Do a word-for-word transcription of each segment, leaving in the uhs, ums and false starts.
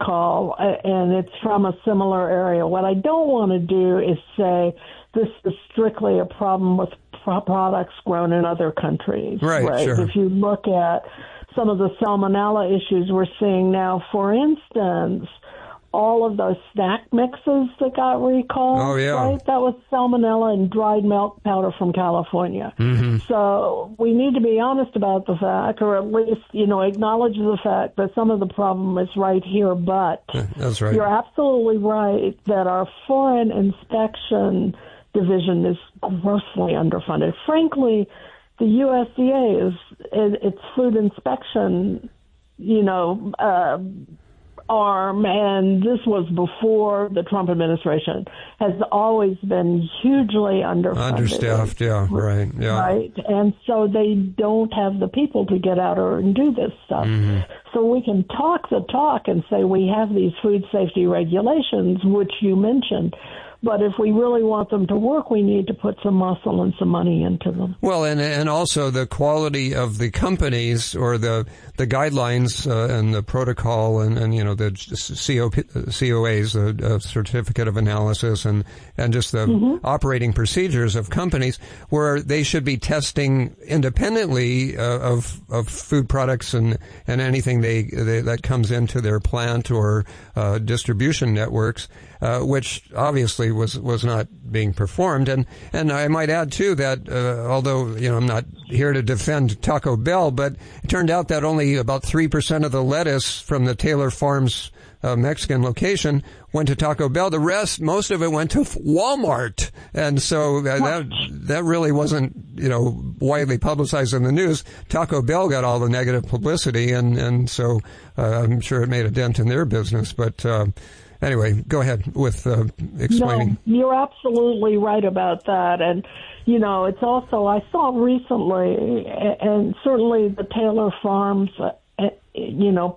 recall, and it's from a similar area. What I don't want to do is say this is strictly a problem with products grown in other countries. Right, right? Sure. If you look at some of the salmonella issues we're seeing now, for instance, all of those snack mixes that got recalled, oh, yeah. right? That was salmonella and dried milk powder from California. Mm-hmm. So we need to be honest about the fact, or at least, you know, acknowledge the fact that some of the problem is right here. But that's right. You're absolutely right that our foreign inspection division is grossly underfunded. Frankly, the U S D A is, its food inspection, you know, uh, arm, and this was before the Trump administration, has always been hugely underfunded. Understaffed, yeah, right, yeah. Right, and so they don't have the people to get out and do this stuff. Mm-hmm. So we can talk the talk and say we have these food safety regulations, which you mentioned, but if we really want them to work, we need to put some muscle and some money into them. Well, and and also the quality of the companies or the the guidelines uh, and the protocol and, and you know the C O P, C O As, the uh, certificate of analysis, and and just the mm-hmm. operating procedures of companies, where they should be testing independently uh, of of food products and and anything they, they that comes into their plant or uh, distribution networks. Uh, which obviously was, was not being performed. And, and I might add, too, that uh, although, you know, I'm not here to defend Taco Bell, but it turned out that only about three percent of the lettuce from the Taylor Farms uh, Mexican location went to Taco Bell. The rest, most of it went to Walmart. And so uh, that that really wasn't, you know, widely publicized in the news. Taco Bell got all the negative publicity, and, and so uh, I'm sure it made a dent in their business. But uh Anyway, go ahead with uh, explaining. No, you're absolutely right about that. And, you know, it's also, I saw recently, and certainly the Taylor Farms, uh, you know,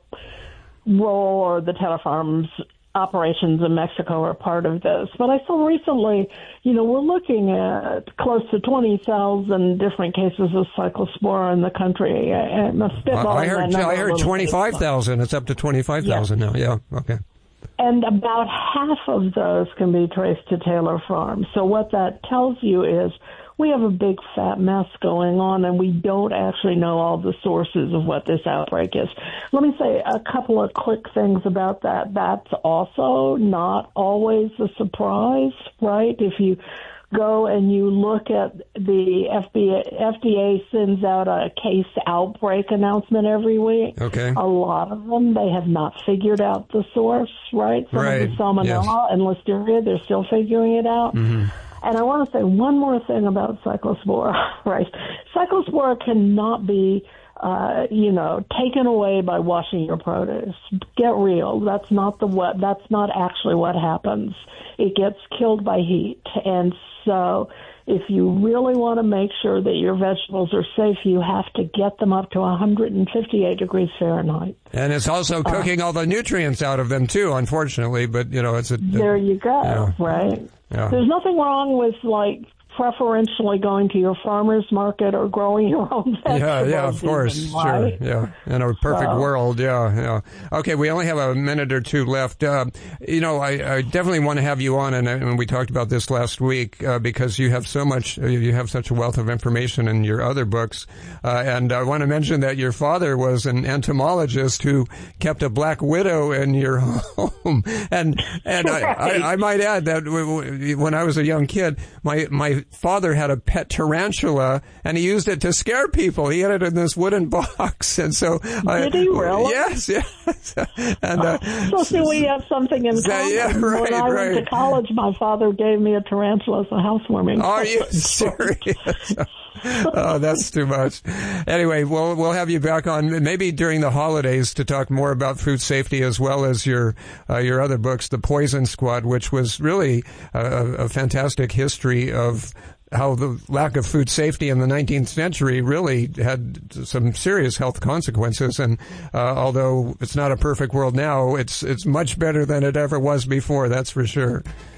role or the Taylor Farms operations in Mexico are part of this. But I saw recently, you know, we're looking at close to twenty thousand different cases of cyclospora in the country. And I heard, I heard twenty-five thousand. It's up to twenty-five thousand yeah. now. Yeah, okay. And about half of those can be traced to Taylor Farms. So what that tells you is we have a big fat mess going on, and we don't actually know all the sources of what this outbreak is. Let me say a couple of quick things about that. That's also not always a surprise, right? If you go and you look at the F D A, F D A sends out a case outbreak announcement every week. Okay. A lot of them, they have not figured out the source, right? Some right. of the salmonella yes. and listeria, they're still figuring it out. Mm-hmm. And I want to say one more thing about cyclospora, right? Cyclospora cannot be, uh, you know, taken away by washing your produce. Get real. That's not the what, that's not actually what happens. It gets killed by heat. And so if you really want to make sure that your vegetables are safe, you have to get them up to one hundred fifty-eight degrees Fahrenheit. And it's also cooking uh, all the nutrients out of them, too, unfortunately. But, you know, it's a... There you go, yeah. right? Yeah. There's nothing wrong with, like, preferentially going to your farmer's market or growing your own vegetables. Yeah, yeah, of course, even, sure, right? yeah. In a perfect so. world, yeah, yeah. Okay, we only have a minute or two left. Uh, you know, I, I definitely want to have you on, and, and we talked about this last week, uh, because you have so much, you have such a wealth of information in your other books. Uh, and I want to mention that your father was an entomologist who kept a black widow in your home. And, and I, I, I might add that when I was a young kid, my, my father had a pet tarantula, and he used it to scare people. He had it in this wooden box, and so did I, he really? Yes, yes. And uh, so see, we have something in common. Yeah, right, when I right. went to college, my father gave me a tarantula as a housewarming. Are you serious? Oh, that's too much. Anyway, we'll we'll have you back on maybe during the holidays to talk more about food safety, as well as your uh, your other books, The Poison Squad, which was really a, a fantastic history of how the lack of food safety in the nineteenth century really had some serious health consequences. And uh, although it's not a perfect world now, it's it's much better than it ever was before, that's for sure.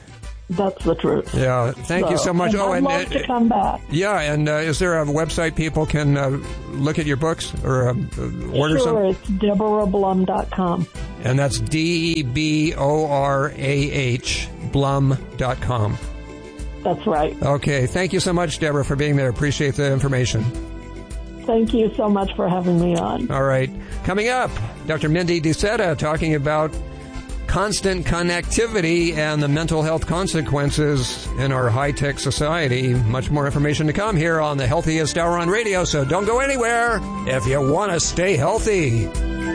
That's the truth. Yeah, thank so, you so much. And oh, I'd and love uh, to come back. Yeah, and uh, is there a website people can uh, look at your books or uh, order sure, some? Sure, it's Deborah Blum dot com. And that's D E B O R A H Blum dot com. That's right. Okay, thank you so much, Deborah, for being there. Appreciate the information. Thank you so much for having me on. All right. Coming up, Doctor Mindy DeSeta talking about constant connectivity and the mental health consequences in our high-tech society. Much more information to come here on the Healthiest Hour on Radio, so don't go anywhere if you want to stay healthy.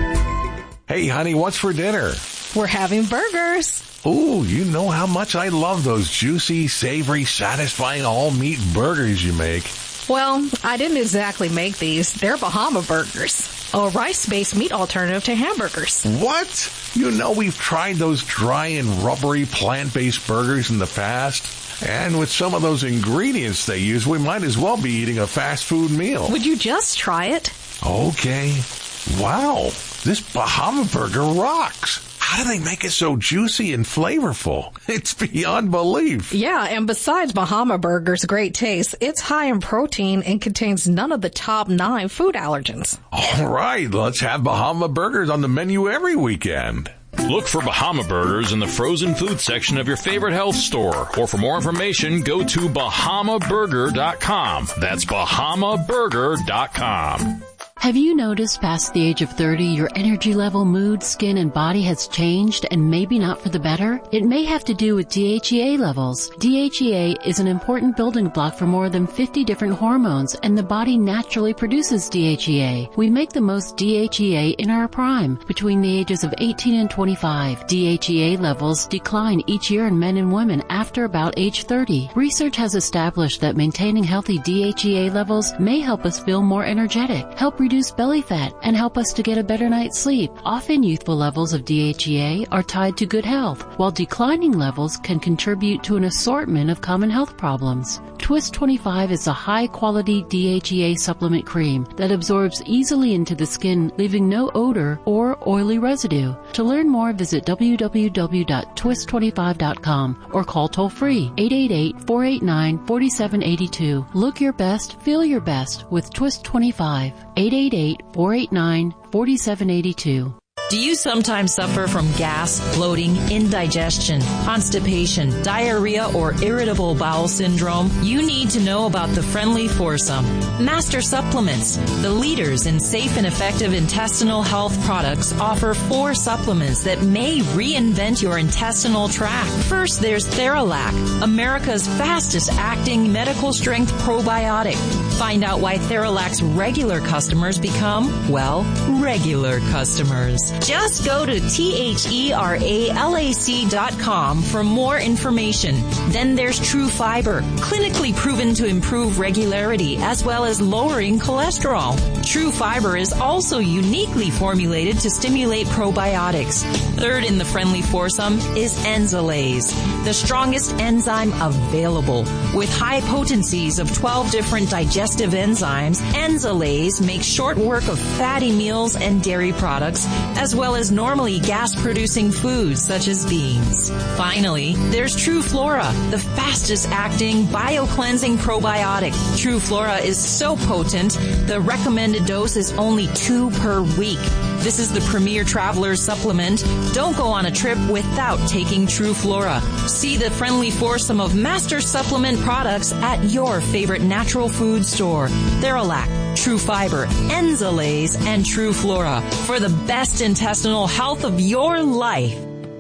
Hey, honey, what's for dinner? We're having burgers. Ooh, you know how much I love those juicy, savory, satisfying all-meat burgers you make. Well, I didn't exactly make these. They're Bahama Burgers, a rice-based meat alternative to hamburgers. What? You know we've tried those dry and rubbery plant-based burgers in the past. And with some of those ingredients they use, we might as well be eating a fast food meal. Would you just try it? Okay. Wow, this Bahama Burger rocks. How do they make it so juicy and flavorful? It's beyond belief. Yeah, and besides Bahama Burger's great taste, it's high in protein and contains none of the top nine food allergens. All right, let's have Bahama Burgers on the menu every weekend. Look for Bahama Burgers in the frozen food section of your favorite health store. Or for more information, go to bahama burger dot com. That's bahama burger dot com. Have you noticed past the age of thirty your energy level, mood, skin, and body has changed and maybe not for the better? It may have to do with D H E A levels. D H E A is an important building block for more than fifty different hormones, and the body naturally produces D H E A. We make the most D H E A in our prime, between the ages of eighteen and twenty-five. D H E A levels decline each year in men and women after about age thirty. Research has established that maintaining healthy D H E A levels may help us feel more energetic, help reduce reduce belly fat, and help us to get a better night's sleep. Often youthful levels of D H E A are tied to good health, while declining levels can contribute to an assortment of common health problems. Twist twenty-five is a high-quality D H E A supplement cream that absorbs easily into the skin, leaving no odor or oily residue. To learn more, visit w w w dot twist twenty-five dot com or call toll-free eight eight eight, four eight nine, four seven eight two. Look your best, feel your best with Twist twenty-five. eight eight eight, four eight nine, four seven eight two. Do you sometimes suffer from gas, bloating, indigestion, constipation, diarrhea, or irritable bowel syndrome? You need to know about the Friendly Foursome. Master Supplements, the leaders in safe and effective intestinal health products, offer four supplements that may reinvent your intestinal tract. First, there's Theralac, America's fastest-acting medical-strength probiotic. Find out why Theralac's regular customers become, well, regular customers. Just go to T H E R A L A C dot com for more information. Then there's True Fiber, clinically proven to improve regularity as well as lowering cholesterol. True Fiber is also uniquely formulated to stimulate probiotics. Third in the Friendly Foursome is Enzalase, the strongest enzyme available. With high potencies of twelve different digestive enzymes, Enzalase makes short work of fatty meals and dairy products, as well as normally gas-producing foods such as beans. Finally, there's True Flora, the fastest-acting bio-cleansing probiotic. True Flora is so potent, the recommended dose is only two per week. This is the premier traveler's supplement. Don't go on a trip without taking True Flora. See the Friendly Foursome of Master Supplement products at your favorite natural food store. Theralac, True Fiber, Enzalase, and True Flora for the best intestinal health of your life.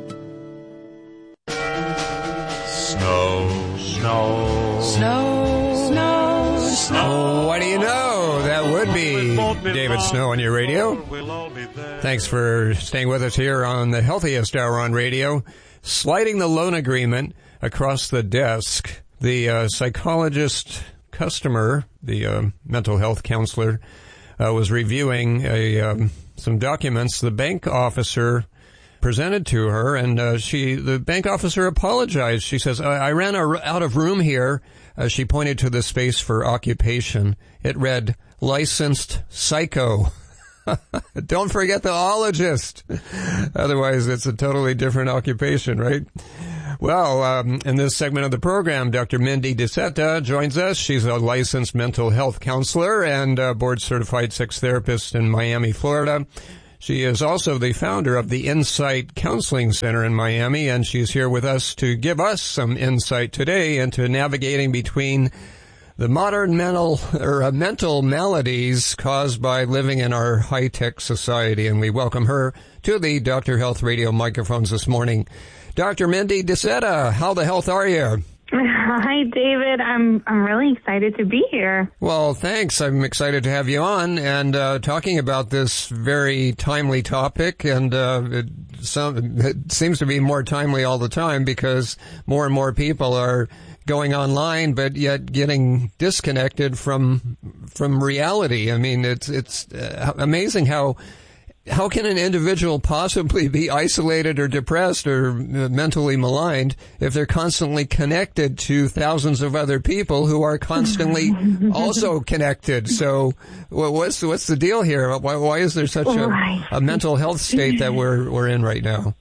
Snow, snow, Snow, snow, snow. What do you know? That would be David Snow on your radio. Thanks for staying with us here on the Healthiest Hour on Radio. Sliding the loan agreement across the desk, the uh, psychologist customer, the uh, mental health counselor, uh, was reviewing a um, some documents the bank officer presented to her, and uh, she, the bank officer apologized. She says, I, I ran a, out of room here. Uh, she pointed to the space for occupation. It read, licensed psycho. Don't forget the ologist. Otherwise, it's a totally different occupation, right? Well, um, in this segment of the program, Doctor Mindy DeSeta joins us. She's a licensed mental health counselor and a board-certified sex therapist in Miami, Florida. She is also the founder of the Insight Counseling Center in Miami, and she's here with us to give us some insight today into navigating between the modern mental or uh, mental maladies caused by living in our high-tech society. And we welcome her to the Doctor Health Radio microphones this morning. Doctor Mindy DeSeta, how the health are you? Hi, David. I'm I'm really excited to be here. Well, thanks. I'm excited to have you on and uh, talking about this very timely topic. And uh, it, some, it seems to be more timely all the time because more and more people are going online, but yet getting disconnected from from reality. I mean, it's it's uh, amazing how. How can an individual possibly be isolated or depressed or mentally maligned if they're constantly connected to thousands of other people who are constantly also connected? So what's what's the deal here? Why, why is there such a, a mental health state that we're we're in right now?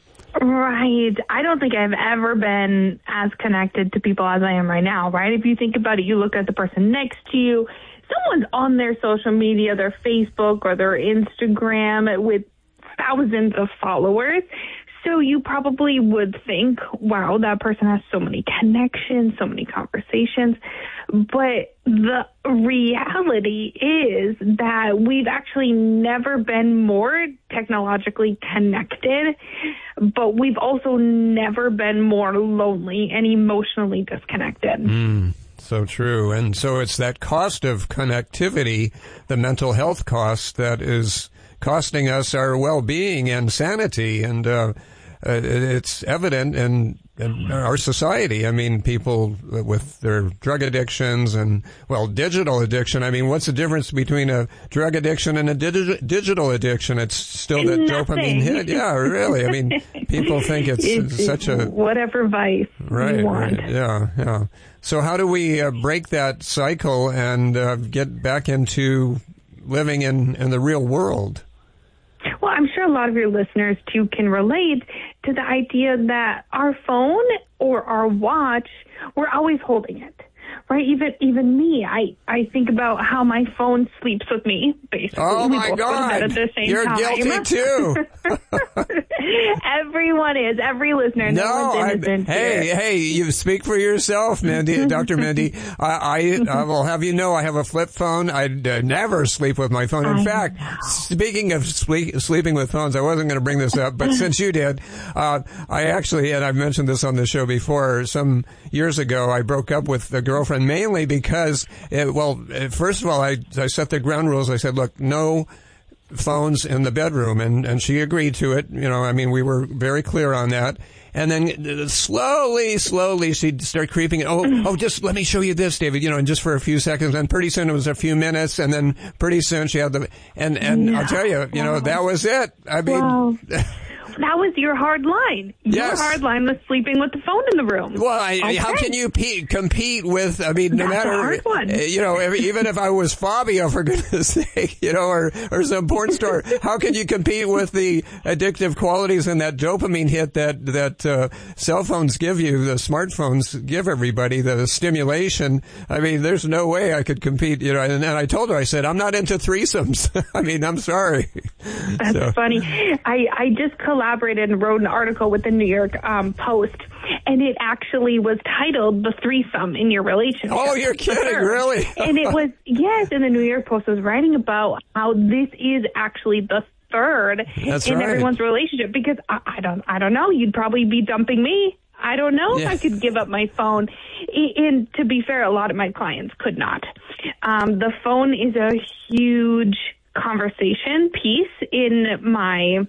Right. I don't think I've ever been as connected to people as I am right now, right? If you think about it, you look at the person next to you, someone's on their social media, their Facebook or their Instagram with thousands of followers. So you probably would think, wow, that person has so many connections, so many conversations. But the reality is that we've actually never been more technologically connected, but we've also never been more lonely and emotionally disconnected. Mm. So true. And so it's that cost of connectivity, the mental health cost, that is costing us our well-being and sanity. And uh, it's evident in, in our society. I mean, people with their drug addictions and, well, digital addiction. I mean, what's the difference between a drug addiction and a dig- digital addiction? It's still that dopamine hit. Yeah, really. I mean, people think it's, it's such a... Whatever vice right, you want. Right. Yeah, yeah. So how do we uh, break that cycle and uh, get back into living in, in the real world? Well, I'm sure a lot of your listeners, too, can relate to the idea that our phone or our watch, we're always holding it. Right, even even me, I, I think about how my phone sleeps with me, basically. Oh, we my both God. go to bed at the same You're time. guilty, too. Everyone is. Every listener. No, no one's innocent hey, here. hey, you speak for yourself, Mindy, Doctor Mindy. I, I, I will have you know I have a flip phone. I uh, never sleep with my phone. In I fact, know. speaking of sleep, sleeping with phones, I wasn't going to bring this up, but since you did, uh, I actually, and I've mentioned this on the show before, some years ago, I broke up with a girlfriend mainly because, it, well, first of all, I, I set the ground rules. I said, look, no phones in the bedroom, and, and she agreed to it. You know, I mean, we were very clear on that. And then slowly, slowly, she'd start creeping in. Oh, oh, just let me show you this, David, you know, and just for a few seconds. And pretty soon it was a few minutes. And then pretty soon she had the, and, and no. I'll tell you, you know, that was it. I mean, wow. That was your hard line. Your yes. hard line was sleeping with the phone in the room. Well, I, okay. how can you pe- compete with, I mean, no That's matter, a hard one. you know, even if I was Fabio, for goodness sake, you know, or, or some porn star, how can you compete with the addictive qualities and that dopamine hit that, that, uh, cell phones give you, the smartphones give everybody, the stimulation? I mean, there's no way I could compete, you know, and, and I told her, I said, I'm not into threesomes. I mean, I'm sorry. That's so. funny. I, I just collaborated and wrote an article with the New York um, Post, and it actually was titled "The Threesome in Your Relationship." Oh, you're kidding, really? And it was, yes, and the New York Post was writing about how this is actually the third That's in right. everyone's relationship, because I, I don't, I don't know, you'd probably be dumping me. I don't know yeah. if I could give up my phone. And to be fair, a lot of my clients could not. Um, the phone is a huge conversation piece in my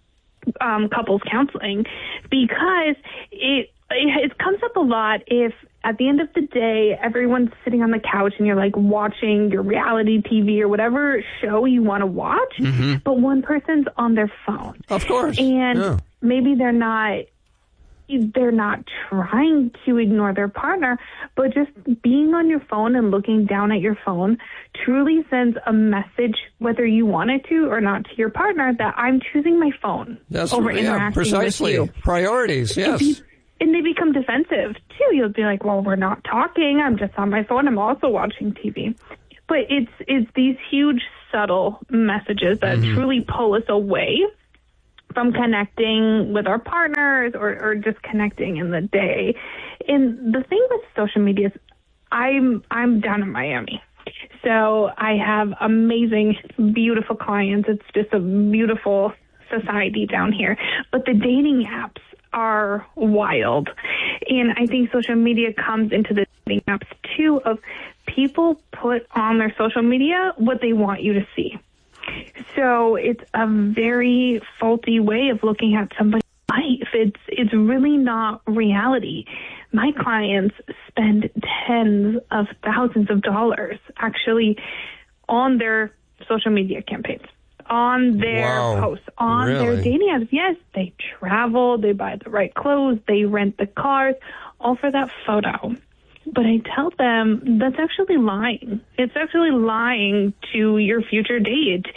um, couples counseling, because it, it it comes up a lot if at the end of the day everyone's sitting on the couch and you're like watching your reality T V or whatever show you want to watch, mm-hmm. but one person's on their phone. Of course. And yeah. maybe they're not they're not trying to ignore their partner, but just being on your phone and looking down at your phone truly sends a message, whether you want it to or not, to your partner that I'm choosing my phone That's over yeah, interacting precisely. with you. Priorities, yes. If you, and they become defensive too. You'll be like, well, we're not talking. I'm just on my phone. I'm also watching T V. But it's it's these huge, subtle messages that mm-hmm. truly pull us away from connecting with our partners or, or just connecting in the day. And the thing with social media is I'm I'm down in Miami. So I have amazing, beautiful clients. It's just a beautiful society down here. But the dating apps are wild. And I think social media comes into the dating apps too of people put on their social media what they want you to see. So it's a very faulty way of looking at somebody's life. It's it's really not reality. My clients spend tens of thousands of dollars actually on their social media campaigns, on their wow. posts, on really? their dating apps. Yes, they travel, they buy the right clothes, they rent the cars, all for that photo. But I tell them that's actually lying. It's actually lying to your future date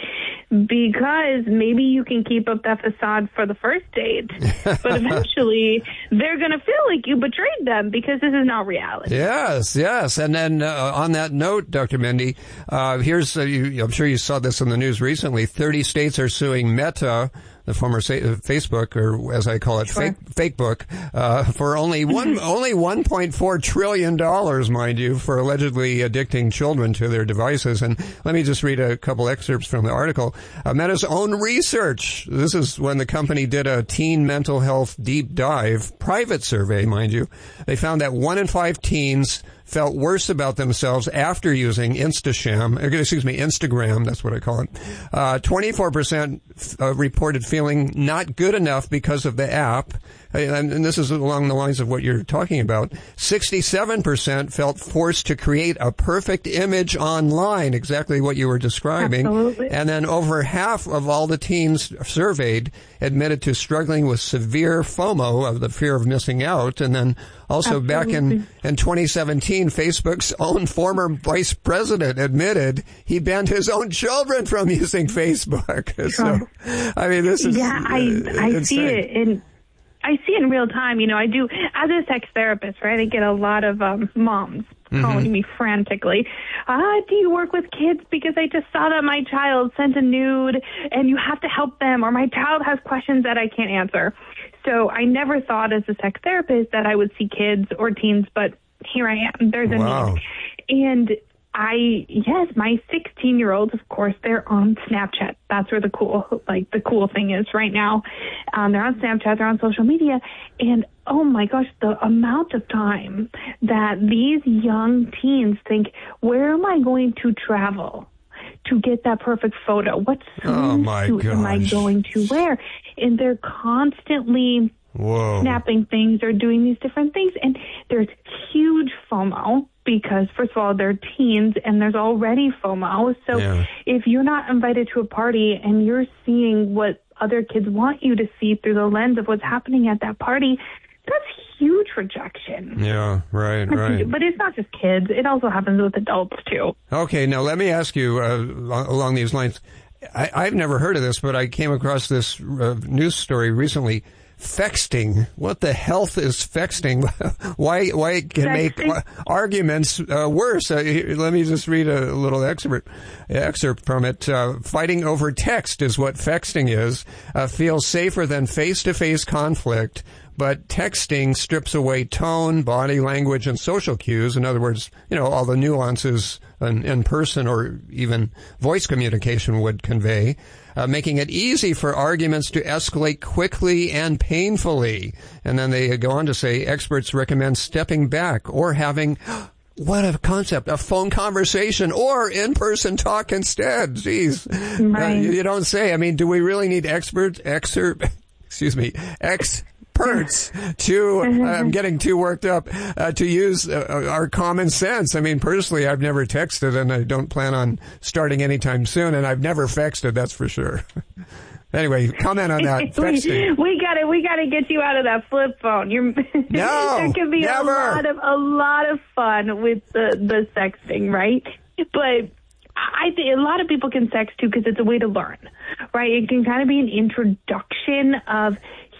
because maybe you can keep up that facade for the first date, but eventually they're going to feel like you betrayed them because this is not reality. Yes, yes. And then uh, on that note, Doctor Mindy, uh, here's, uh, you, I'm sure you saw this in the news recently, thirty states are suing Meta, the former sa- Facebook, or as I call it, sure. fake Fakebook, uh, for only one only one point four trillion dollars, mind you, for allegedly addicting children to their devices. And let me just read a couple excerpts from the article. Uh, Meta's own research. This is when the company did a teen mental health deep dive, private survey, mind you. They found that one in five teens felt worse about themselves after using Instasham, excuse me, Instagram, that's what I call it. Uh, twenty-four percent uh, reported feeling not good enough because of the app. And, and this is along the lines of what you're talking about. sixty-seven percent felt forced to create a perfect image online, exactly what you were describing. Absolutely. And then over half of all the teens surveyed admitted to struggling with severe FOMO, of the fear of missing out. And then also Absolutely. back in, in twenty seventeen, Facebook's own former vice president admitted he banned his own children from using Facebook. Sure. So, I mean, this is yeah, I I insane. see it in I see it in real time. You know, I do as a sex therapist, right? I get a lot of um, moms mm-hmm. calling me frantically. Ah, do you work with kids? Because I just saw that my child sent a nude, and you have to help them, or my child has questions that I can't answer. So I never thought as a sex therapist that I would see kids or teens, but here I am. There's a wow. need. And I, yes, my sixteen-year-olds, of course, they're on Snapchat. That's where the cool, like, the cool thing is right now. Um, they're on Snapchat, they're on social media, and oh my gosh, the amount of time that these young teens think, where am I going to travel to get that perfect photo? What swimsuit oh am I going to wear? And they're constantly Whoa. snapping things or doing these different things, and there's huge FOMO. Because, first of all, they're teens, and there's already FOMO. So yeah. if you're not invited to a party and you're seeing what other kids want you to see through the lens of what's happening at that party, that's huge rejection. Yeah, right, right. But it's not just kids. It also happens with adults, too. Okay, now let me ask you uh, along these lines. I, I've never heard of this, but I came across this uh, news story recently. Fexting. What the health is fexting? why why it can Sexting. make arguments uh, worse? Uh, let me just read a little excerpt excerpt from it. Uh, fighting over text is what fexting is. Uh, feels safer than face-to-face conflict, but texting strips away tone, body language, and social cues. In other words, you know, all the nuances an in-person or even voice communication would convey. Uh, making it easy for arguments to escalate quickly and painfully. And then they go on to say experts recommend stepping back or having, what a concept, a phone conversation or in-person talk instead. Jeez. Right. Uh, you, you don't say. I mean, do we really need experts, excerpt, excuse me, ex experts to, I'm getting too worked up, uh, to use uh, our common sense. I mean, personally, I've never texted, and I don't plan on starting anytime soon, and I've never fexted, that's for sure. Anyway, comment on that. Texting. We got to we got to get you out of that flip phone. You're, no, there can be never. a lot of a lot of fun with the the sexting, right? But I think a lot of people can sext too because it's a way to learn, right? It can kind of be an introduction of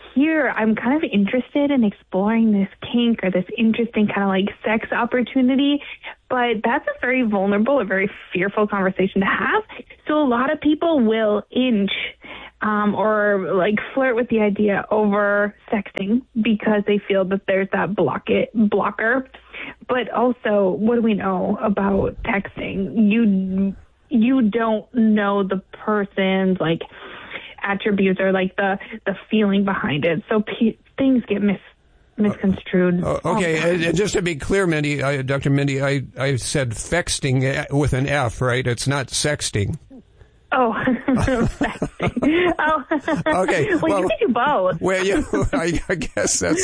here I'm kind of interested in exploring this kink or this interesting kind of like sex opportunity, but that's a very vulnerable, a very fearful conversation to have. So a lot of people will inch um, or like flirt with the idea over sexting because they feel that there's that block it, blocker. But also, what do we know about texting? You you don't know the person's like attributes or like the the feeling behind it, so p- things get mis misconstrued. Uh, okay, uh, just to be clear, Mindy, uh, Doctor Mindy, I I said fexting with an F, right? It's not sexting. Oh, sexting. Oh, okay. Well, well, you can do both. Well, you, I, I guess that's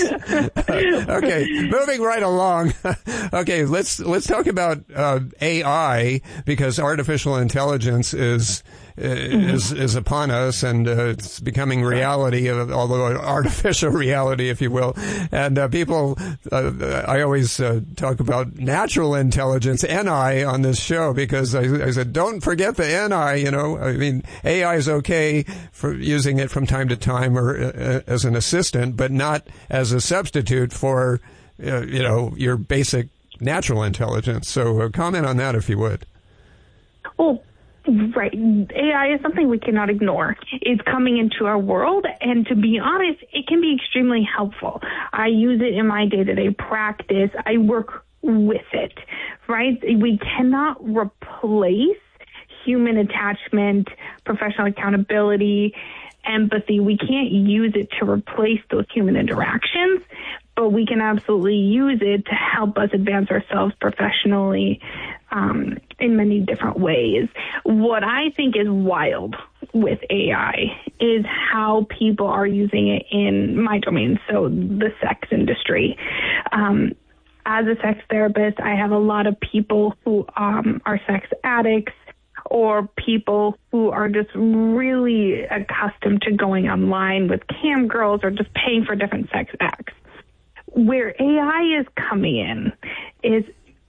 okay. Moving right along. Okay, let's let's talk about uh, A I, because artificial intelligence is. is is upon us, and uh, it's becoming reality, uh, although artificial reality, if you will. And uh, people, uh, I always uh, talk about natural intelligence, N I, on this show, because I, I said, don't forget the N I, you know. I mean, A I is okay for using it from time to time or uh, as an assistant, but not as a substitute for, uh, you know, your basic natural intelligence. So uh, comment on that, if you would. Well, right. A I is something we cannot ignore. It's coming into our world, and to be honest, it can be extremely helpful. I use it in my day-to-day practice. I work with it, right? We cannot replace human attachment, professional accountability, empathy. We can't use it to replace those human interactions, but we can absolutely use it to help us advance ourselves professionally um, in many different ways. What I think is wild with A I is how people are using it in my domain, so the sex industry. Um, as a sex therapist, I have a lot of people who um, are sex addicts, or people who are just really accustomed to going online with cam girls or just paying for different sex acts. Where A I is coming in is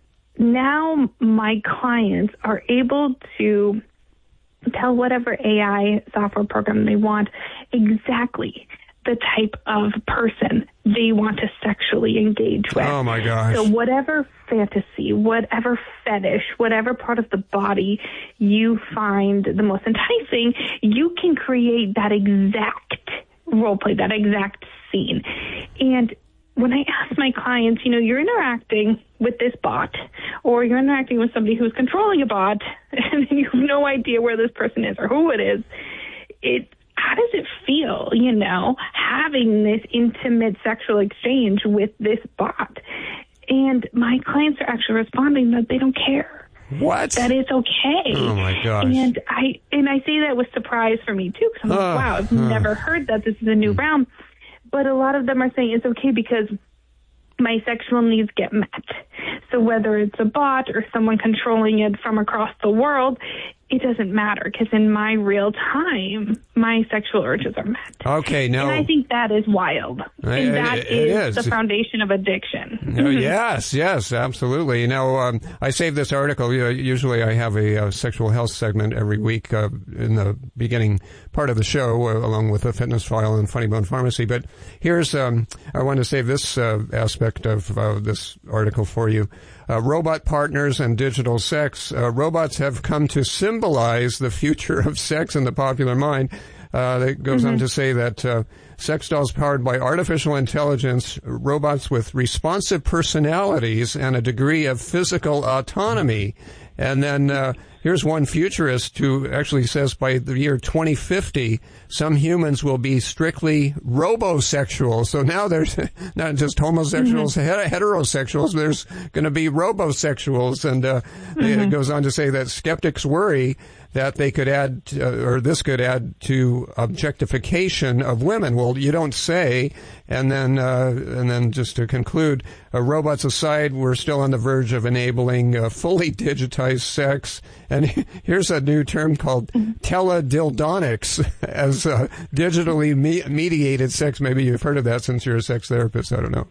now my clients are able to tell whatever A I software program they want exactly the type of person they want to sexually engage with. Oh, my gosh. So whatever fantasy, whatever fetish, whatever part of the body you find the most enticing, you can create that exact role play, that exact scene. And when I ask my clients, you know, you're interacting with this bot, or you're interacting with somebody who's controlling a bot, and you have no idea where this person is or who it is, it how does it feel, you know, having this intimate sexual exchange with this bot? And my clients are actually responding that they don't care. What? That it's okay. Oh, my gosh. And I and I say that with surprise for me, too, because I'm like, uh, wow, I've uh. never heard that. This is a new realm. But a lot of them are saying it's okay because my sexual needs get met. So whether it's a bot or someone controlling it from across the world, it doesn't matter, because in my real time, my sexual urges are met. Okay, no. And I think that is wild. I, and that it, it is, is the foundation of addiction. No, yes, yes, absolutely. Now, um, I saved this article. You know, usually I have a uh, sexual health segment every week uh, in the beginning part of the show, uh, along with a fitness file and Funny Bone Pharmacy. But here's, um, I want to save this uh, aspect of uh, this article for you. Uh, robot partners and digital sex. Uh, robots have come to symbolize the future of sex in the popular mind. Uh, it goes mm-hmm. on to say that uh, sex dolls powered by artificial intelligence, robots with responsive personalities and a degree of physical autonomy. And then uh, here's one futurist who actually says by the year twenty fifty, some humans will be strictly robosexual. So now there's not just homosexuals, mm-hmm. heterosexuals, there's going to be robosexuals. And uh, mm-hmm. it goes on to say that skeptics worry that they could add, uh, or this could add to objectification of women. Well, you don't say. And then, uh, and then just to conclude, uh, robots aside, we're still on the verge of enabling uh, fully digitized sex. And here's a new term called teledildonics, as uh, digitally me- mediated sex. Maybe you've heard of that since you're a sex therapist. I don't know.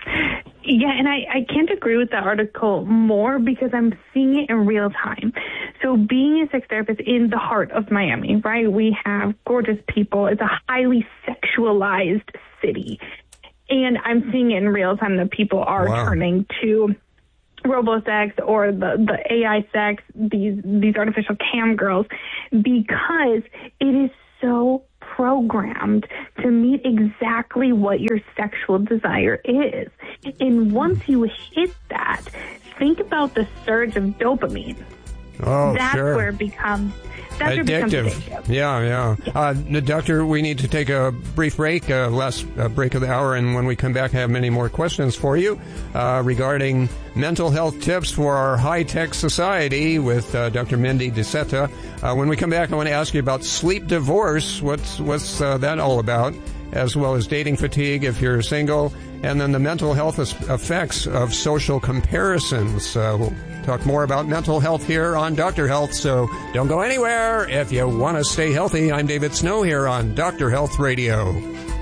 Yeah, and I, I can't agree with the article more because I'm seeing it in real time. So being a sex therapist in the heart of Miami, right, we have gorgeous people. It's a highly sexualized city. And I'm seeing it in real time that people are wow. turning to robo-sex or the, the A I sex, these, these artificial cam girls, because it is so programmed to meet exactly what your sexual desire is. And once you hit that, think about the surge of dopamine. Oh, that's sure. where it becomes that's addictive. Where it becomes addictive. Yeah, yeah. Uh, doctor, we need to take a brief break, uh, last uh, break of the hour, and when we come back, I have many more questions for you uh, regarding mental health tips for our high-tech society with uh, Doctor Mindy DiSetta. Uh, when we come back, I want to ask you about sleep divorce. What's what's uh, that all about? As well as dating fatigue if you're single, and then the mental health effects of social comparisons. Uh, we'll talk more about mental health here on Doctor Health, so don't go anywhere if you want to stay healthy. I'm David Snow here on Doctor Health Radio.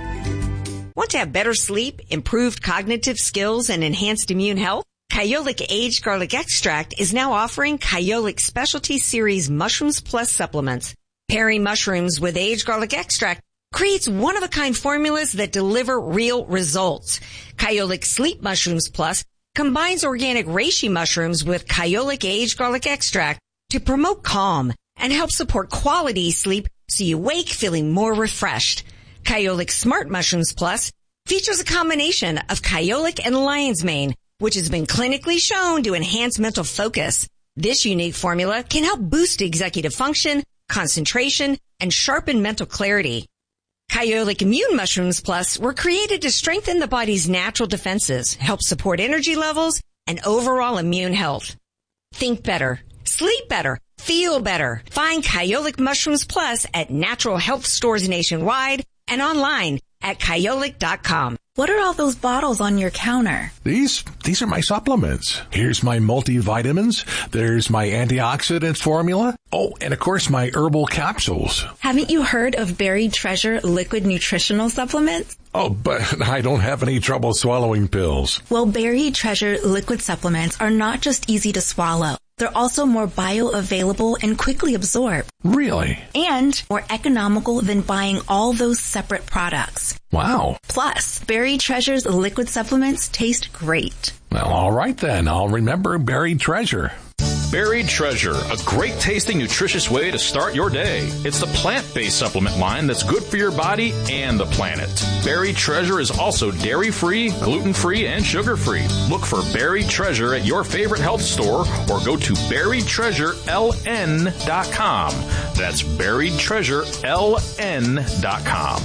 Want to have better sleep, improved cognitive skills, and enhanced immune health? Kyolic Aged Garlic Extract is now offering Kyolic Specialty Series Mushrooms Plus supplements. Pairing mushrooms with aged garlic extract creates one-of-a-kind formulas that deliver real results. Kyolic Sleep Mushrooms Plus combines organic reishi mushrooms with Kyolic Aged Garlic Extract to promote calm and help support quality sleep so you wake feeling more refreshed. Kyolic Smart Mushrooms Plus features a combination of kyolic and lion's mane, which has been clinically shown to enhance mental focus. This unique formula can help boost executive function, concentration, and sharpen mental clarity. Kyolic Immune Mushrooms Plus were created to strengthen the body's natural defenses, help support energy levels, and overall immune health. Think better, sleep better, feel better. Find Kyolic Mushrooms Plus at natural health stores nationwide and online at kyolic dot com. What are all those bottles on your counter? These these are my supplements. Here's my multivitamins. There's my antioxidant formula. Oh, and of course my herbal capsules. Haven't you heard of Buried Treasure liquid nutritional supplements? Oh, but I don't have any trouble swallowing pills. Well, Buried Treasure liquid supplements are not just easy to swallow. They're also more bioavailable and quickly absorbed. Really? And more economical than buying all those separate products. Wow. Plus, Buried Treasure's liquid supplements taste great. Well, all right then. I'll remember Buried Treasure. Buried Treasure, a great tasting, nutritious way to start your day. It's the plant-based supplement line that's good for your body and the planet. Buried Treasure is also dairy-free, gluten-free, and sugar-free. Look for Buried Treasure at your favorite health store or go to buried treasure l n dot com. That's buried treasure l n dot com.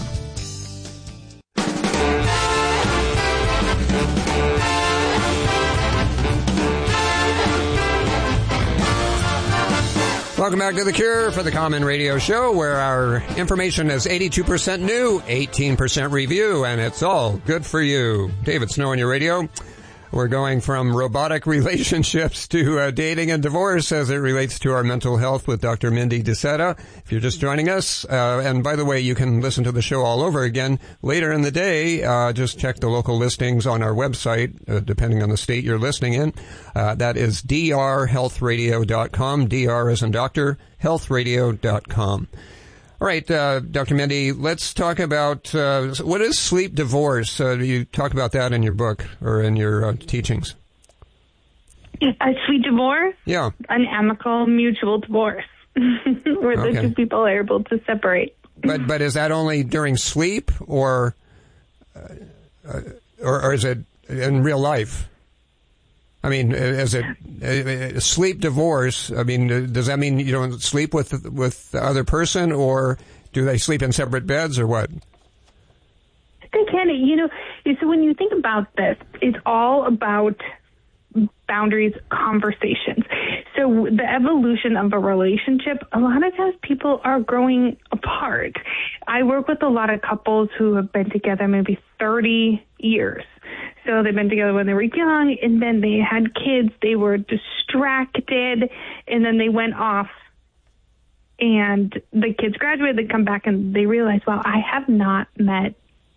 Welcome back to The Cure for the Common Radio Show, where our information is eighty-two percent new, eighteen percent review, and it's all good for you. David Snow on your radio. We're going from robotic relationships to uh, dating and divorce as it relates to our mental health with Doctor Mindy DiSetta. If you're just joining us, uh, and by the way, you can listen to the show all over again later in the day. Uh, just check the local listings on our website, uh, depending on the state you're listening in. Uh, that is d r health radio dot com. D R as in doctor, health radio dot com. All right, uh, Doctor Mindy, let's talk about uh, what is sleep divorce. Uh, you talk about that in your book or in your uh, teachings. A sleep divorce? Yeah. An amicable mutual divorce where the Okay. two people are able to separate. But but is that only during sleep or, uh, or, or is it in real life? I mean, is it uh, sleep divorce? I mean, does that mean you don't sleep with with the other person, or do they sleep in separate beds, or what? They can, you know, so when you think about this, it's all about boundaries, conversations. So the evolution of a relationship, a lot of times people are growing apart. I work with a lot of couples who have been together maybe thirty years. So they've been together when they were young, and then they had kids, they were distracted, and then they went off, and the kids graduated, they come back, and they realized, wow, I have not met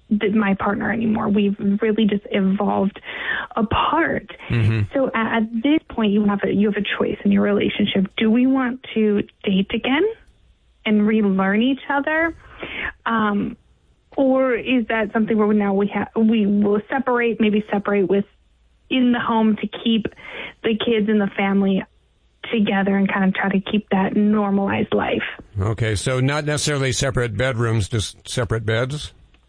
th- my partner anymore. We've really just evolved apart. Mm-hmm. So at, at this point, you have a, you have a choice in your relationship. Do we want to date again and relearn each other? Um, or is that something where now we have, we will separate, maybe separate with in the home to keep the kids and the family together and kind of try to keep that normalized life? Okay, so not necessarily separate bedrooms, just separate beds?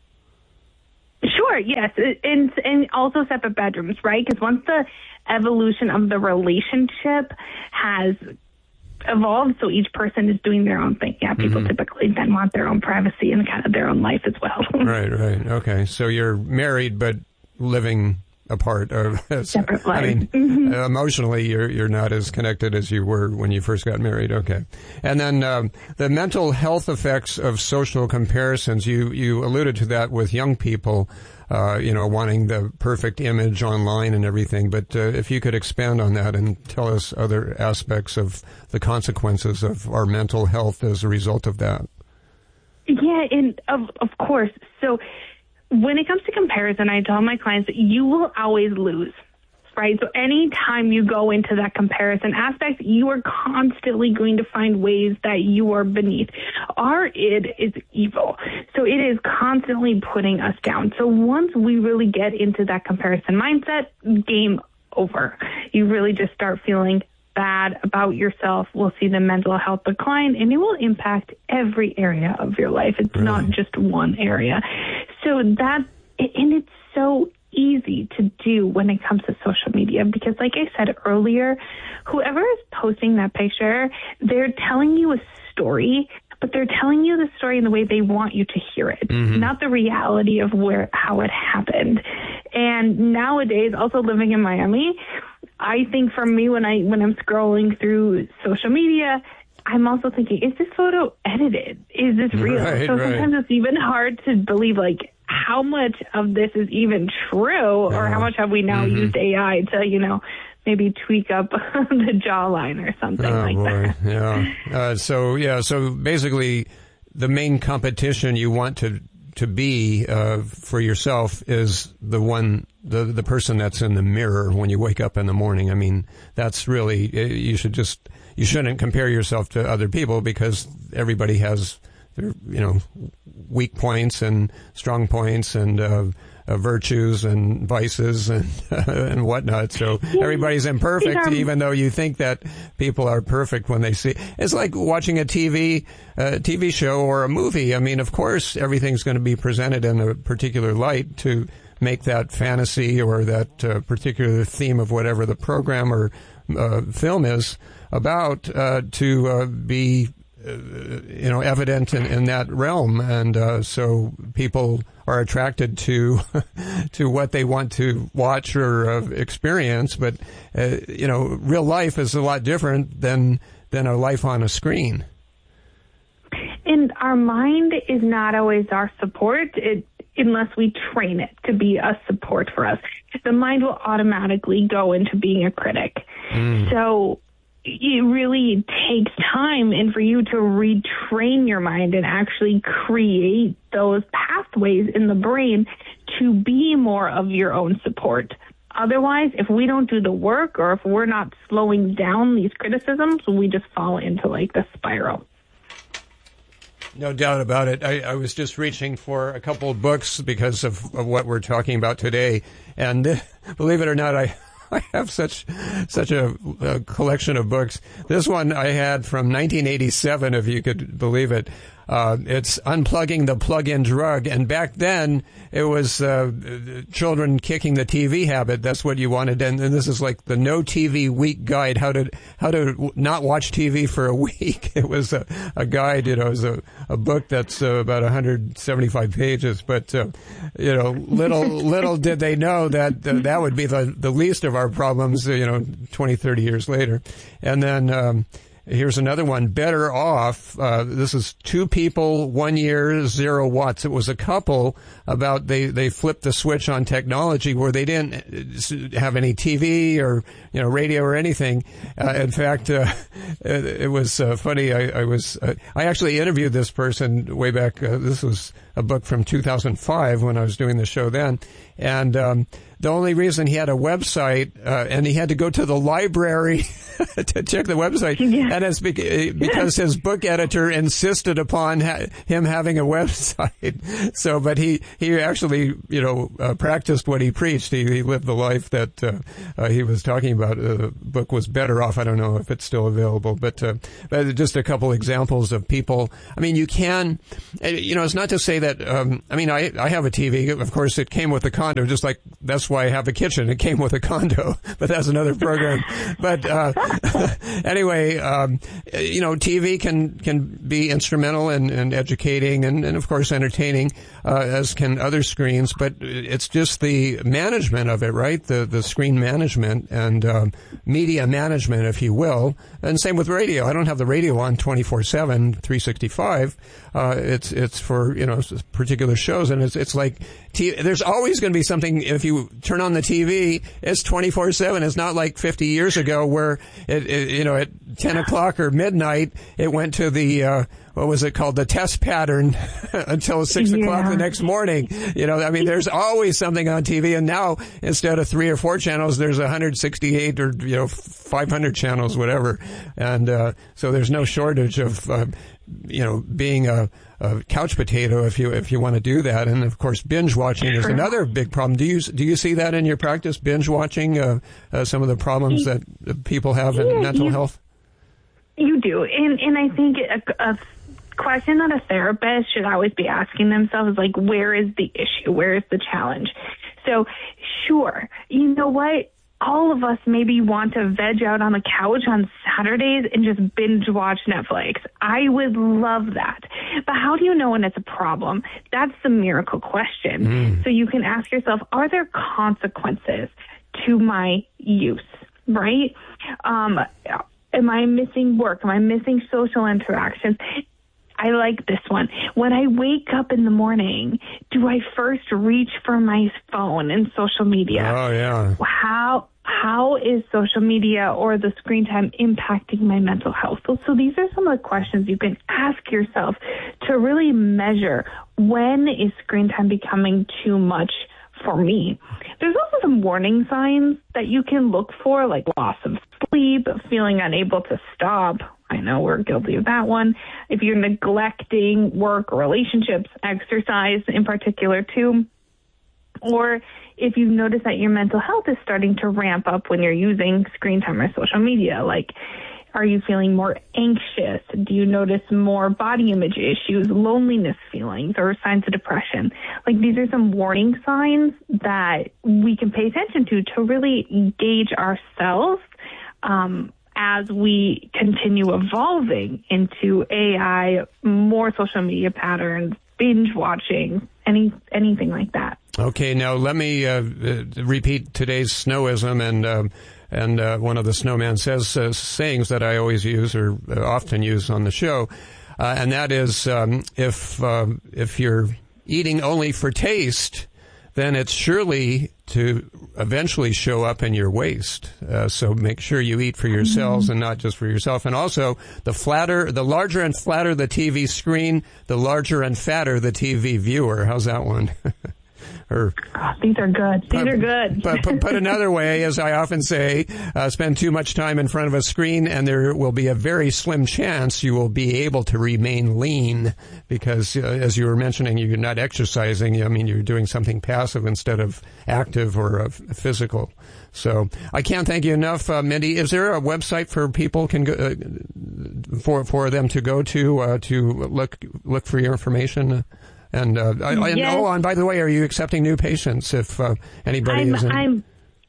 Sure, yes, and, and also separate bedrooms, right? Because once the evolution of the relationship has evolved, so each person is doing their own thing. Yeah, people mm-hmm. typically then want their own privacy and kind of their own life as well. Right, right. Okay, so you're married but living apart. Or, Separate life. I mean, mm-hmm. uh, emotionally, you're you're not as connected as you were when you first got married. Okay, and then um, the mental health effects of social comparisons. You you alluded to that with young people. Uh, you know, wanting the perfect image online and everything. But uh, if you could expand on that and tell us other aspects of the consequences of our mental health as a result of that. Yeah, and of of course. So when it comes to comparison, I tell my clients that you will always lose, right? So anytime you go into that comparison aspect, you are constantly going to find ways that you are beneath. Our id is evil. So it is constantly putting us down. So once we really get into that comparison mindset, game over. You really just start feeling bad about yourself. We'll see the mental health decline, and it will impact every area of your life. It's really? not just one area. So that, and it's so easy to do when it comes to social media, because like I said earlier, whoever is posting that picture, they're telling you a story, but they're telling you the story in the way they want you to hear it, mm-hmm. not the reality of where, how it happened. And nowadays, also living in Miami, I think for me, when I, when I'm scrolling through social media, I'm also thinking, is this photo edited? Is this real? Right, so right. sometimes it's even hard to believe, like, how much of this is even true, or yeah. how much have we now mm-hmm. used A I to, you know, maybe tweak up the jawline or something oh, like boy. that. Yeah. Uh, so, yeah, so basically the main competition you want to to be uh, for yourself is the one, the the person that's in the mirror when you wake up in the morning. I mean, that's really, you should just, you shouldn't compare yourself to other people, because everybody has their, you know, weak points and strong points and uh, uh, virtues and vices and uh, and whatnot. So yeah. everybody's imperfect, yeah. even though you think that people are perfect when they see. It's like watching a T V uh, T V show or a movie. I mean, of course, everything's going to be presented in a particular light to make that fantasy or that uh, particular theme of whatever the program or uh, film is about uh, to uh, be. Uh, you know, evident in, in that realm, and uh, so people are attracted to to what they want to watch or uh, experience. But uh, you know, real life is a lot different than than a life on a screen. And our mind is not always our support, it, unless we train it to be a support for us. The mind will automatically go into being a critic. Mm. So it really takes time and for you to retrain your mind and actually create those pathways in the brain to be more of your own support. Otherwise, if we don't do the work, or if we're not slowing down these criticisms, we just fall into like the spiral. No doubt about it. I, I was just reaching for a couple of books because of, of what we're talking about today. And uh, believe it or not, I I have such such a, a collection of books. This one I had from nineteen eighty-seven, if you could believe it. Uh, it's Unplugging the Plug-in Drug. And back then, it was uh, children kicking the T V habit. That's what you wanted. And, and this is like the No T V Week Guide, how to how to not watch T V for a week. It was a, a guide, you know, it was a, a book that's uh, about one hundred seventy-five pages. But, uh, you know, little little did they know that uh, that would be the, the least of our problems, you know, twenty, thirty years later. And then... Um, here's another one, Better Off. Uh, this is two people, one year, zero watts. It was a couple about they, they flipped the switch on technology where they didn't have any T V or, you know, radio or anything. Uh, in fact, uh, it, it was uh, funny. I, I was, uh, I actually interviewed this person way back. Uh, this was a book from two thousand five when I was doing the show then. And, um, the only reason he had a website, uh, and he had to go to the library to check the website, yeah. and it's because his book editor insisted upon ha- him having a website. So, but he, he actually, you know, uh, practiced what he preached. He, he lived the life that, uh, uh, he was talking about. Uh, the book was Better Off. I don't know if it's still available, but, uh, but just a couple examples of people. I mean, you can, you know, it's not to say that, um, I mean, I, I have a T V. Of course, it came with the condo, just like that's why I have a kitchen. It came with a condo, but that's another program. But, uh, anyway, um, you know, T V can, can be instrumental in, in educating and, and of course entertaining, uh, as can other screens, but it's just the management of it, right? The, the screen management and, um, media management, if you will. And same with radio. I don't have the radio on twenty-four seven, three sixty-five. Uh, it's, it's for, you know, particular shows. And it's, it's like, T- there's always going to be something. If you turn on the T V, it's twenty-four seven. It's not like fifty years ago where it, it you know, at ten o'clock or midnight, it went to the, uh, what was it called? The test pattern until six yeah. o'clock the next morning. You know, I mean, there's always something on T V. And now instead of three or four channels, there's one hundred sixty-eight or, you know, five hundred channels, whatever. And, uh, so there's no shortage of, uh, you know, being a, a couch potato if you if you want to do that. And of course, binge watching is another big problem. Do you do you see that in your practice? Binge watching, uh, uh, some of the problems that people have in yeah, mental you, health. You do, and and I think a, a question that a therapist should always be asking themselves is like, where is the issue? Where is the challenge? So, sure, you know what? All of us maybe want to veg out on the couch on Saturdays and just binge watch Netflix. I would love that. But how do you know when it's a problem? That's the miracle question. Mm. So you can ask yourself, are there consequences to my use, right? Um, am I missing work? Am I missing social interactions? I like this one. When I wake up in the morning, do I first reach for my phone and social media? Oh, yeah. How how is social media or the screen time impacting my mental health? So, so these are some of the questions you can ask yourself to really measure when is screen time becoming too much for me. There's also some warning signs that you can look for, like loss of sleep, feeling unable to stop. I know we're guilty of that one. If you're neglecting work or relationships, exercise in particular too, or if you notice that your mental health is starting to ramp up when you're using screen time or social media, like are you feeling more anxious? Do you notice more body image issues, loneliness feelings, or signs of depression? Like these are some warning signs that we can pay attention to to really gauge ourselves um, as we continue evolving into A I, more social media patterns, binge watching, any anything like that. Okay, now let me uh, repeat today's snowism and um, and uh, one of the Snowman Says uh, sayings that I always use or uh, often use on the show, uh, and that is um, if um, if you're eating only for taste, then it's surely to eventually show up in your waist. Uh, so make sure you eat for yourselves mm-hmm. and not just for yourself. And also, the flatter, the larger and flatter the T V screen, the larger and fatter the T V viewer. How's that one? Or, oh, these are good. These uh, are good. But put, put another way, as I often say, uh, spend too much time in front of a screen and there will be a very slim chance you will be able to remain lean because, uh, as you were mentioning, you're not exercising. I mean, you're doing something passive instead of active or uh, physical. So I can't thank you enough, uh, Mindy. Is there a website for people can go, uh, for for them to go to uh, to look look for your information? And, uh, I, yes. I, oh, and by the way, are you accepting new patients if uh, anybody I'm, is in? I'm,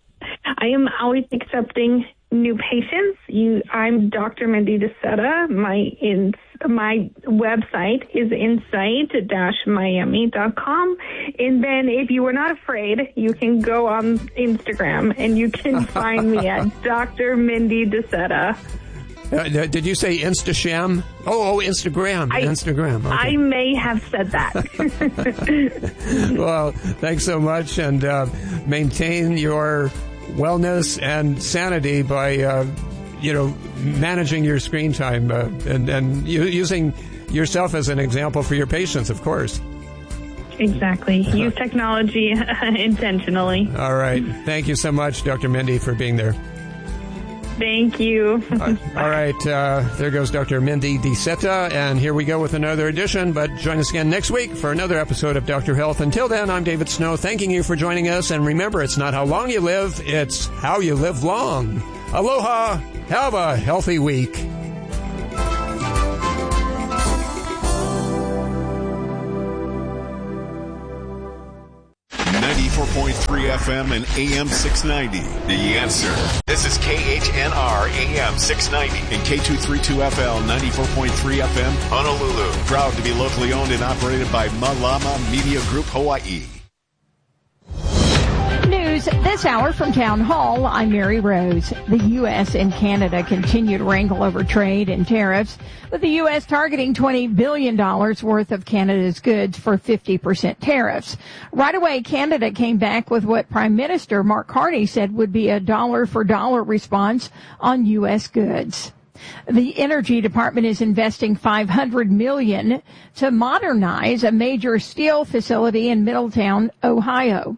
I am always accepting new patients. You, I'm Doctor Mindy DeSeta. My in, my website is insight dash miami dot com. And then if you are not afraid, you can go on Instagram and you can find me at Doctor Mindy DeSeta. Uh, did you say Instasham? Oh, oh, Instagram. I, Instagram. Okay. I may have said that. Well, thanks so much, and uh, maintain your wellness and sanity by, uh, you know, managing your screen time uh, and, and using yourself as an example for your patients, of course. Exactly. Use technology intentionally. All right. Thank you so much, Doctor Mindy, for being there. Thank you. uh, all right. Uh, there goes Doctor Mindy DiSetta, and here we go with another edition. But join us again next week for another episode of Doctor Health. Until then, I'm David Snow, thanking you for joining us. And remember, it's not how long you live, it's how you live long. Aloha. Have a healthy week. ninety-four point three F M and A M six ninety. The Answer. This is K H N R A M six ninety and K two thirty-two F L ninety-four point three F M Honolulu. Proud to be locally owned and operated by Malama Media Group Hawaii. News this hour from Town Hall. I'm Mary Rose. The U S and Canada continue to wrangle over trade and tariffs, with the U S targeting twenty billion dollars worth of Canada's goods for fifty percent tariffs. Right away, Canada came back with what Prime Minister Mark Carney said would be a dollar-for-dollar response on U S goods. The Energy Department is investing five hundred million dollars to modernize a major steel facility in Middletown, Ohio.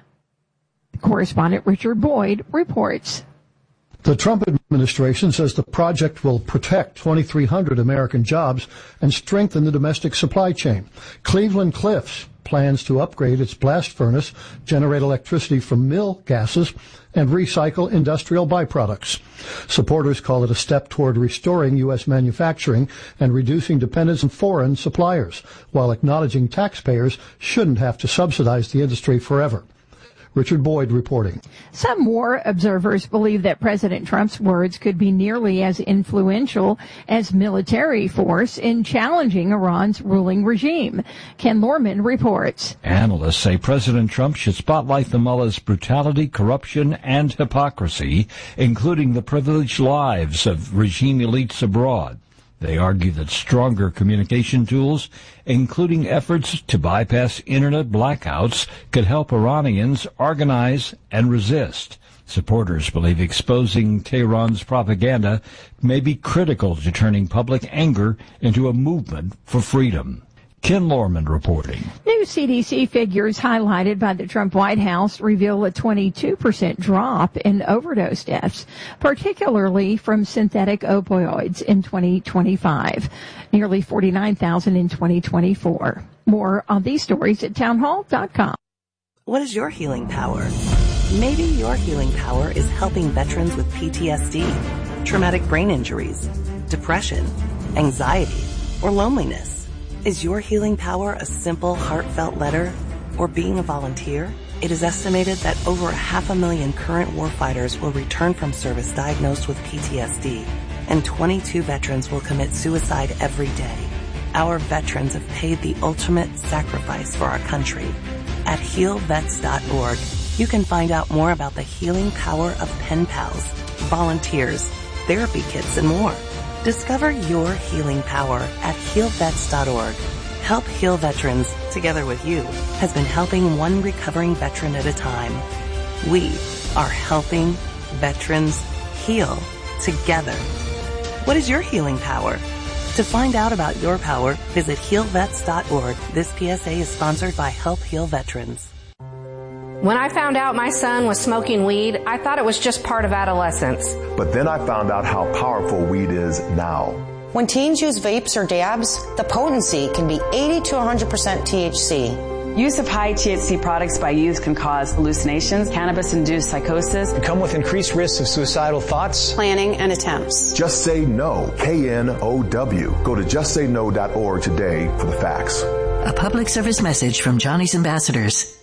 Correspondent Richard Boyd reports. The Trump administration says the project will protect twenty-three hundred American jobs and strengthen the domestic supply chain. Cleveland Cliffs plans to upgrade its blast furnace, generate electricity from mill gases, and recycle industrial byproducts. Supporters call it a step toward restoring U S manufacturing and reducing dependence on foreign suppliers, while acknowledging taxpayers shouldn't have to subsidize the industry forever. Richard Boyd reporting. Some more observers believe that President Trump's words could be nearly as influential as military force in challenging Iran's ruling regime. Ken Lorman reports. Analysts say President Trump should spotlight the mullah's brutality, corruption, and hypocrisy, including the privileged lives of regime elites abroad. They argue that stronger communication tools, including efforts to bypass internet blackouts, could help Iranians organize and resist. Supporters believe exposing Tehran's propaganda may be critical to turning public anger into a movement for freedom. Ken Lorman reporting. New C D C figures highlighted by the Trump White House reveal a twenty-two percent drop in overdose deaths, particularly from synthetic opioids in twenty twenty-five, nearly forty-nine thousand in twenty twenty-four. More on these stories at townhall dot com. What is your healing power? Maybe your healing power is helping veterans with P T S D, traumatic brain injuries, depression, anxiety, or loneliness. Is your healing power a simple, heartfelt letter or being a volunteer? It is estimated that over half a million current warfighters will return from service diagnosed with P T S D, and twenty-two veterans will commit suicide every day. Our veterans have paid the ultimate sacrifice for our country. At heal vets dot org, you can find out more about the healing power of pen pals, volunteers, therapy kits, and more. Discover your healing power at heal vets dot org. Help Heal Veterans, together with you, has been helping one recovering veteran at a time. We are helping veterans heal together. What is your healing power? To find out about your power, visit heal vets dot org. This P S A is sponsored by Help Heal Veterans. When I found out my son was smoking weed, I thought it was just part of adolescence. But then I found out how powerful weed is now. When teens use vapes or dabs, the potency can be eighty to one hundred percent T H C. Use of high T H C products by youth can cause hallucinations, cannabis-induced psychosis, and come with increased risks of suicidal thoughts, planning, and attempts. Just Say No, K N O W. Go to just say no dot org today for the facts. A public service message from Johnny's Ambassadors.